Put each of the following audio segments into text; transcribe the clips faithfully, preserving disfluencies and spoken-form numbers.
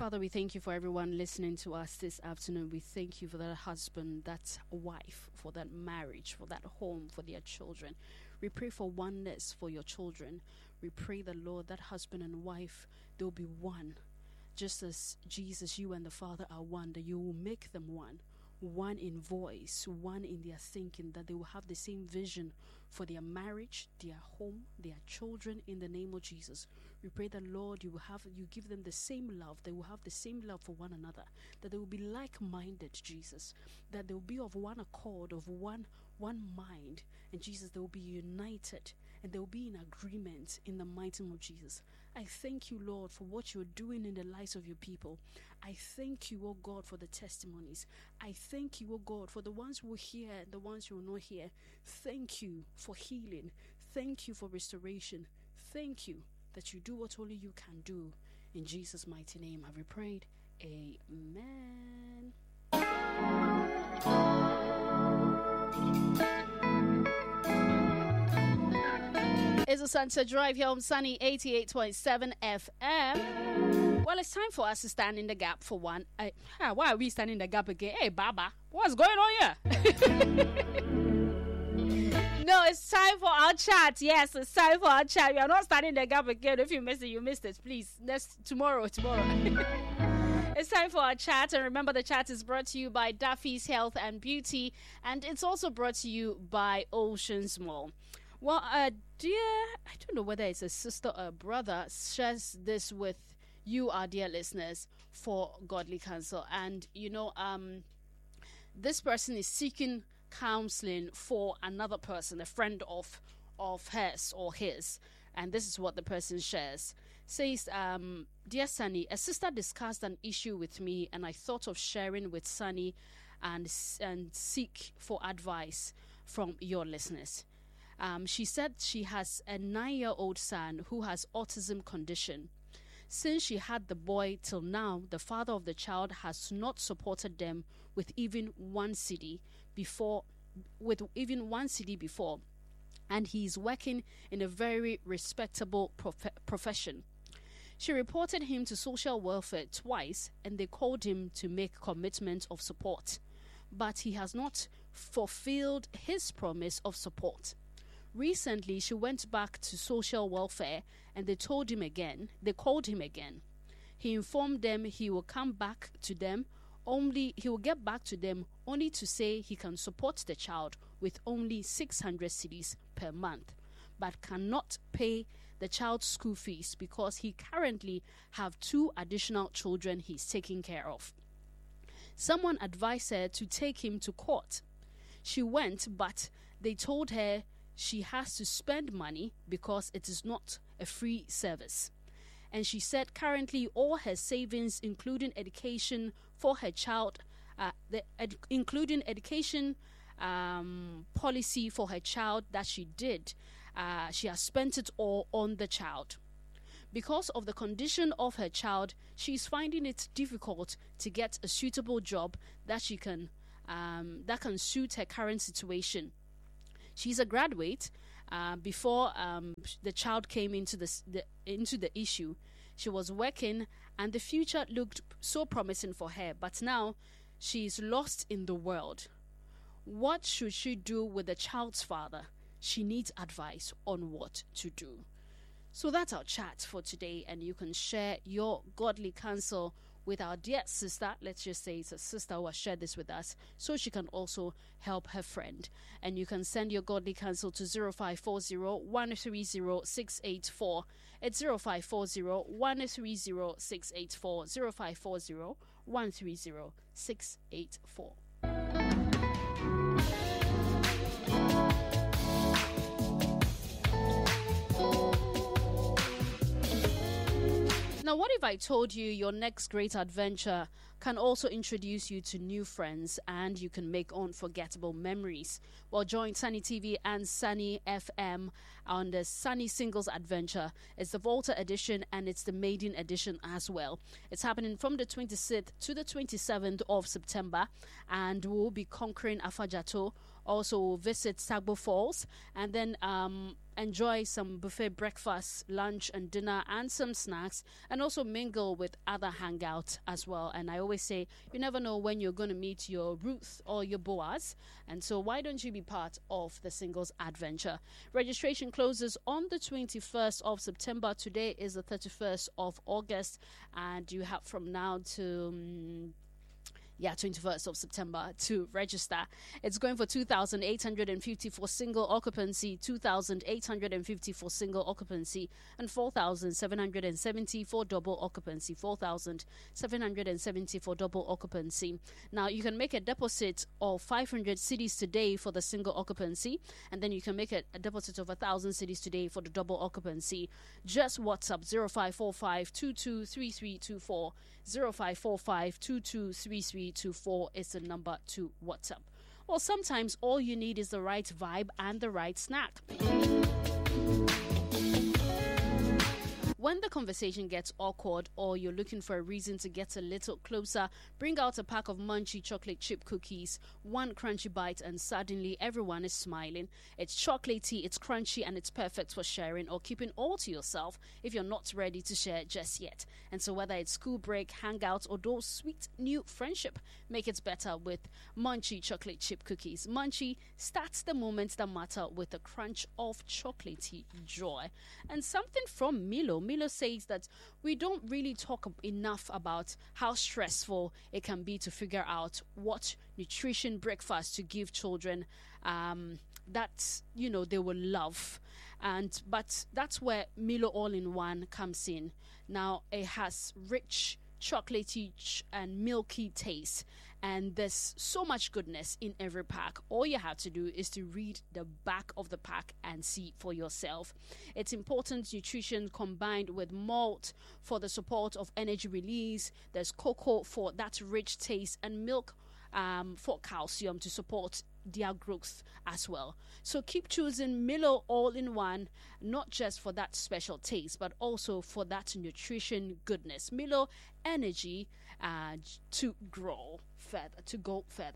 Father, we thank you for everyone listening to us this afternoon. We thank you for that husband, that wife, for that marriage, for that home, for their children. We pray for oneness for your children. We pray that, Lord, that husband and wife, they'll be one. Just as Jesus, you and the Father are one, that you will make them one. One in voice, one in their thinking, that they will have the same vision for their marriage, their home, their children, in the name of Jesus. We pray that, Lord, you will have, you give them the same love. They will have the same love for one another, that they will be like-minded, Jesus, that they will be of one accord, of one, one mind, and Jesus, they will be united, and they will be in agreement in the mighty name of Jesus. I thank you, Lord, for what you're doing in the lives of your people. I thank you, oh God, for the testimonies. I thank you, oh God, for the ones who will hear and the ones who will not hear. Thank you for healing. Thank you for restoration. Thank you that you do what only you can do. In Jesus' mighty name have we prayed. Amen. It's a Sunset Drive here on Sunny eighty-eight point seven F M. Well, it's time for us to stand in the gap for one. Uh, why are we standing in the gap again? Hey, Baba, what's going on here? No, it's time for our chat. Yes, it's time for our chat. We are not standing in the gap again. If you missed it, you missed it. Please, next tomorrow, tomorrow. It's time for our chat, and remember the chat is brought to you by Duffy's Health and Beauty, and it's also brought to you by Oceans Mall. Well, uh, dear, I don't know whether it's a sister or a brother, shares this with you, our dear listeners, for Godly Counsel. And, you know, um, this person is seeking counseling for another person, a friend of of hers or his. And this is what the person shares. Says, um, Dear Sunny, a sister discussed an issue with me, and I thought of sharing with Sunny and, and seek for advice from your listeners. Um, she said she has a nine-year-old son who has autism condition. Since she had the boy till now, the father of the child has not supported them with even one cedi before, with even one cedi before, and he is working in a very respectable prof- profession. She reported him to social welfare twice, and they called him to make commitment of support, but he has not fulfilled his promise of support. Recently, she went back to social welfare, and they told him again, they called him again. He informed them he will come back to them, only he will get back to them only to say he can support the child with only six hundred cedis per month, but cannot pay the child's school fees because he currently have two additional children he's taking care of. Someone advised her to take him to court. She went, but they told her she has to spend money because it is not a free service. And she said currently all her savings, including education for her child, uh, the ed- including education um, policy for her child that she did, uh, she has spent it all on the child. Because of the condition of her child, she is finding it difficult to get a suitable job that she can um, that can suit her current situation. She's a graduate. Uh, before um, the child came into the, the into the issue, she was working, and the future looked so promising for her. But now, she's lost in the world. What should she do with the child's father? She needs advice on what to do. So that's our chat for today, and you can share your godly counsel with our dear sister. Let's just say it's a sister who has shared this with us, so she can also help her friend. And you can send your godly counsel to zero five four zero, one three zero, six eight four. It's zero five four zero, one three zero, six eight four, zero five four zero, one three zero, six eight four. Now, what if I told you your next great adventure can also introduce you to new friends and you can make unforgettable memories? Well, join Sunny T V and Sunny F M on the Sunny Singles Adventure. It's the Volta edition and it's the Maiden edition as well. It's happening from the twenty-sixth to the twenty-seventh of September, and we'll be conquering Afajato Also visit Sagbo Falls, and then um, enjoy some buffet breakfast, lunch, and dinner, and some snacks, and also mingle with other hangouts as well. And I always say, you never know when you're going to meet your Ruth or your Boaz, and so why don't you be part of the singles adventure? Registration closes on the twenty-first of September. Today is the thirty-first of August, and you have from now to um, yeah, twenty-first of September to register. It's going for two thousand eight hundred fifty for single occupancy, two thousand eight hundred fifty for single occupancy, and four thousand seven hundred seventy for double occupancy. four thousand seven hundred seventy for double occupancy. Now, you can make a deposit of five hundred cedis today for the single occupancy, and then you can make a, a deposit of one thousand cedis today for the double occupancy. Just WhatsApp zero five four five two two three three two four. zero five four five two two three three two four is the number to WhatsApp. Well, sometimes all you need is the right vibe and the right snack. When the conversation gets awkward or you're looking for a reason to get a little closer, bring out a pack of Munchie chocolate chip cookies, one crunchy bite, and suddenly everyone is smiling. It's chocolatey, it's crunchy, and it's perfect for sharing or keeping all to yourself if you're not ready to share just yet. And so whether it's school break, hangouts, or those sweet new friendship, make it better with Munchie chocolate chip cookies. Munchie starts the moments that matter with a crunch of chocolatey joy. And something from Milo. Milo says that we don't really talk enough about how stressful it can be to figure out what nutrition breakfast to give children um, that, you know, they will love. And but that's where Milo All-in-One comes in. Now, it has rich chocolatey ch- and milky taste, and there's so much goodness in every pack. All you have to do is to read the back of the pack and see for yourself. It's important nutrition combined with malt for the support of energy release. There's cocoa for that rich taste, and milk um, for calcium to support their growth as well. So keep choosing Milo All-in-One, not just for that special taste, but also for that nutrition goodness. Milo energy uh, to grow further, to go further.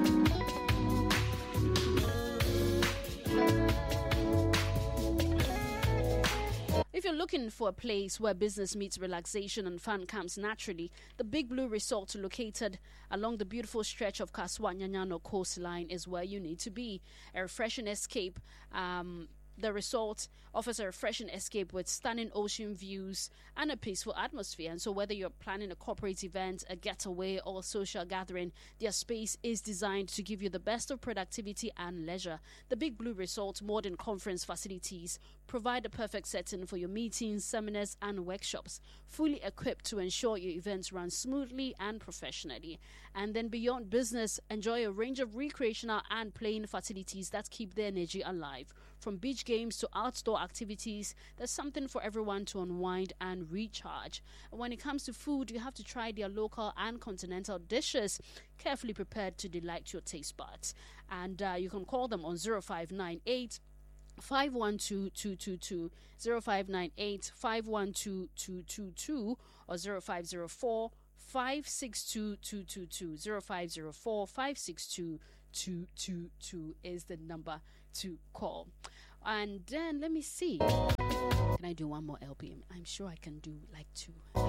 If you're looking for a place where business meets relaxation and fun comes naturally, the Big Blue Resort, located along the beautiful stretch of Kaswa Nyanyano coastline, is where you need to be. A refreshing escape. Um, The resort offers a refreshing escape with stunning ocean views and a peaceful atmosphere. And so whether you're planning a corporate event, a getaway, or a social gathering, their space is designed to give you the best of productivity and leisure. The Big Blue Resort's modern conference facilities provide a perfect setting for your meetings, seminars, and workshops, fully equipped to ensure your events run smoothly and professionally. And then beyond business, enjoy a range of recreational and playing facilities that keep the energy alive. From beach games to outdoor activities, there's something for everyone to unwind and recharge. And when it comes to food, you have to try their local and continental dishes, carefully prepared to delight your taste buds. And uh, you can call them on zero five nine eight five one two two two two, zero five nine eight five one two two two two, or zero five zero four five six two two two two. zero five zero four five six two two two two is the number to call. And then let me see, can I do one more L P M? I'm sure I can do like two.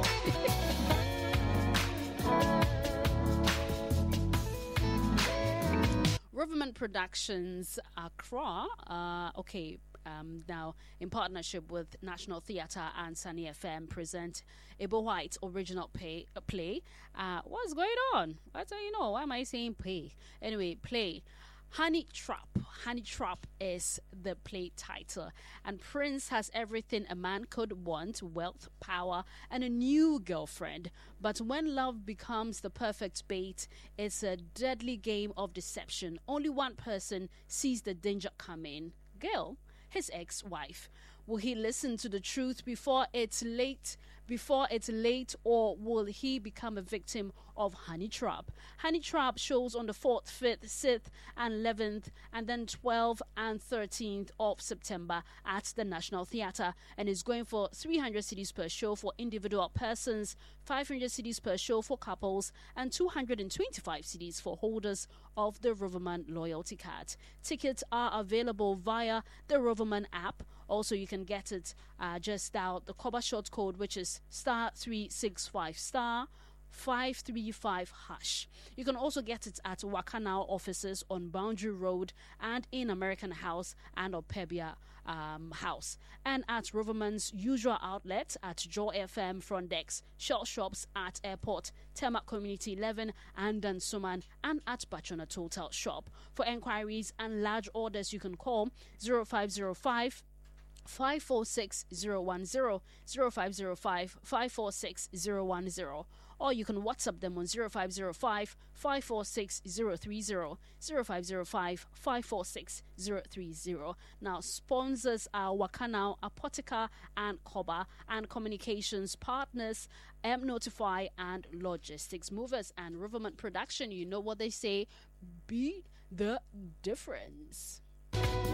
Riverman Productions Accra, uh, okay, um, now in partnership with National Theatre and Sunny F M, present Ebo White's original pay, uh, play. Uh, what's going on? What do you know? Why am I saying play? Anyway, play. Honey Trap. Honey Trap is the play title. And Prince has everything a man could want: wealth, power, and a new girlfriend. But when love becomes the perfect bait, it's a deadly game of deception. Only one person sees the danger coming. Girl, his ex-wife. Will he listen to the truth before it's late? before it's late, or will he become a victim of honey trap? Honey trap shows on the fourth, fifth, sixth, and eleventh, and then twelfth and thirteenth of September at the National Theatre, and is going for three hundred cedis per show for individual persons, five hundred cedis per show for couples, and two hundred twenty-five cedis for holders of the Riverman loyalty card. Tickets are available via the Riverman app. Also, you can get it uh, just dial the Koba short code, which is star three six five star five three five hash. You can also get it at Wakanao offices on Boundary Road and in American House and Opebia um, House, and at Riverman's usual outlet at Joy F M Front Decks, Shell Shops at Airport, Temak Community eleven, and Dansuman, and at Bachona Total Shop. For enquiries and large orders, you can call zero five zero five five four six zero one zero, zero five zero five five four six zero one zero, or you can WhatsApp them on zero five zero five five four six zero three zero, zero five zero five five four six zero three zero. Now, sponsors are Wakanao, Apotheca, and Koba, and communications partners M Notify and Logistics Movers and Riverman Production. You know what they say, be the difference.